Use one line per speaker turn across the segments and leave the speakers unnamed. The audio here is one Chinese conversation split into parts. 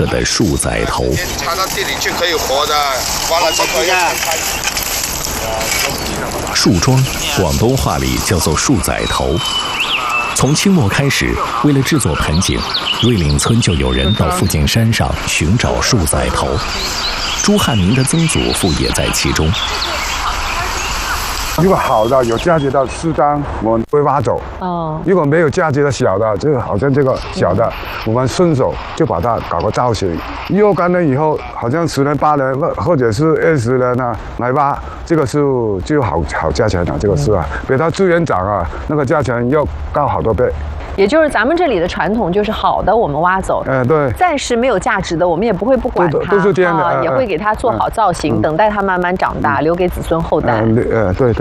刻的树仔头。
插到地里去可以活的，完了之后要开。
树桩，广东话里叫做树仔头。从清末开始，为了制作盆景，瑞岭村就有人到附近山上寻找树仔头。朱汉民的曾祖父也在其中。
如果好的有价值的树桩，我们会挖走。如果没有价值的小的，就好像这个小的，我们顺手就把它搞个造型。若干年以后，好像10年、8年，或者是20年呢，来挖这个树就好价钱了。这个树啊，比它自然长啊，那个价钱要高好多倍。
也就是咱们这里的传统，就是好的我们挖走，
对，
暂时没有价值的我们也不会不管它，
都是这样的，
也会给它做好造型，等待它慢慢长大，留给子孙后代。
对。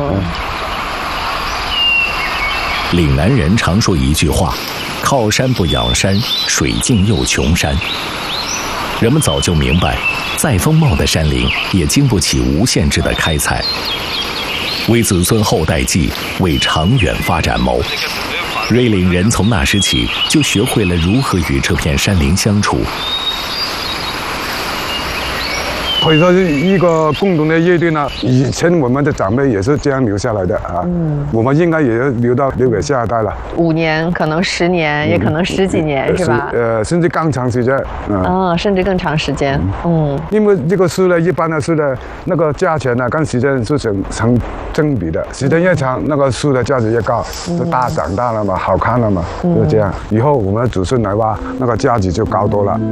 岭南人常说一句话：靠山不仰山，水尽又穷山。人们早就明白，再丰茂的山林也经不起无限制的开采。为子孙后代计，为长远发展谋。瑞岭人从那时起就学会了如何与这片山林相处。
可以说是一个共同的约定呢。以前我们的长辈也是这样留下来的啊，我们应该也留给下一代了。
5年，可能10年，也可能10几年，是吧？
甚至更长时间。
甚至更长时间。
因为这个树呢，一般的树的那个价钱呢，跟时间是成正比的。时间越长，那个树的价值越高，就长大了嘛，好看了嘛，就是这样。以后我们的子孙来挖，那个价值就高多了。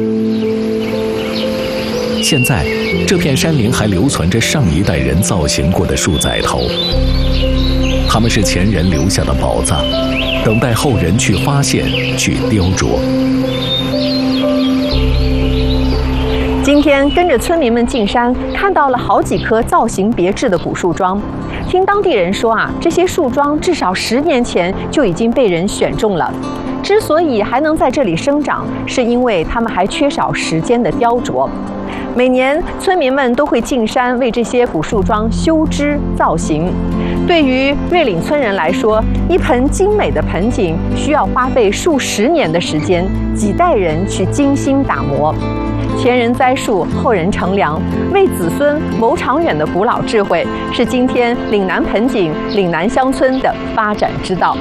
现在，这片山林还留存着上一代人造型过的树仔头，它们是前人留下的宝藏，等待后人去发现、去雕琢。
今天跟着村民们进山，看到了好几棵造型别致的古树桩。听当地人说啊，这些树桩至少10年前就已经被人选中了。之所以还能在这里生长，是因为它们还缺少时间的雕琢。每年，村民们都会进山为这些古树桩修枝造型。对于瑞岭村人来说，一盆精美的盆景需要花费数十年的时间，几代人去精心打磨。前人栽树，后人乘凉，为子孙谋长远的古老智慧，是今天岭南盆景、岭南乡村的发展之道。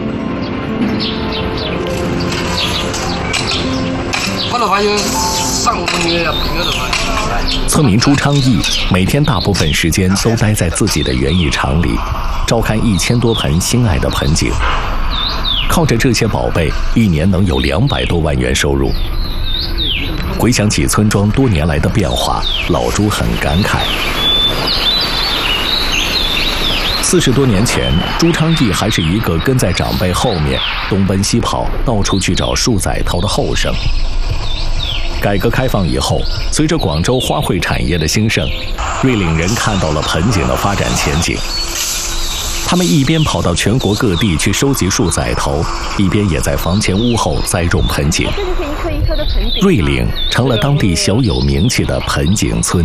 村民朱昌义每天大部分时间都待在自己的园艺场里，照看1000多盆心爱的盆景。靠着这些宝贝，一年能有200多万元收入。回想起村庄多年来的变化，老朱很感慨。40多年前，朱昌义还是一个跟在长辈后面东奔西跑、到处去找树仔头的后生。改革开放以后，随着广州花卉产业的兴盛，瑞岭人看到了盆景的发展前景。他们一边跑到全国各地去收集树仔头，一边也在房前屋后栽种盆景。瑞岭成了当地小有名气的盆景村。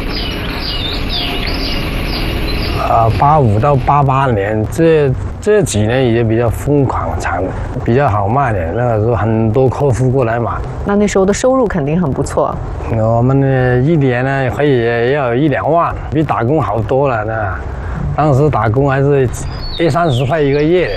85到88年这几年已经比较疯狂产，比较好卖的。那个时候很多客户过来买。
那时候的收入肯定很不错。
我们呢一年呢可以要有1、2万，比打工好多了呢。当时打工还是20-30块1个月。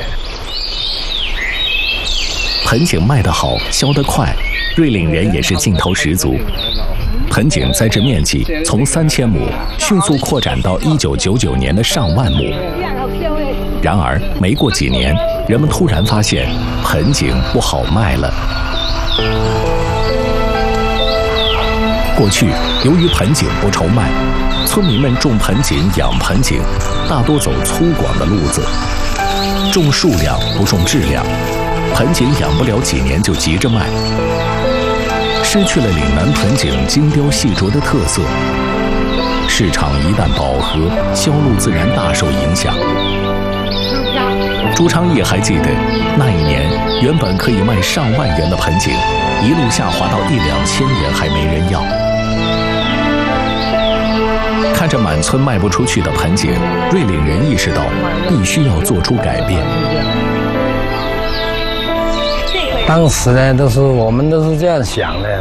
盆景卖得好，销得快，瑞岭人也是劲头十足。盆景栽植面积从3000亩迅速扩展到1999年的上万亩。然而，没过几年，人们突然发现盆景不好卖了。过去，由于盆景不愁卖，村民们种盆景、养盆景，大多走粗犷的路子，重数量不重质量，盆景养不了几年就急着卖。失去了岭南盆景精雕细琢的特色，市场一旦饱和，销路自然大受影响。朱昌义还记得，那一年原本可以卖上万元的盆景，一路下滑到1、2千元还没人要。看着满村卖不出去的盆景，瑞岭人意识到必须要做出改变。
当时呢，我们都是这样想的。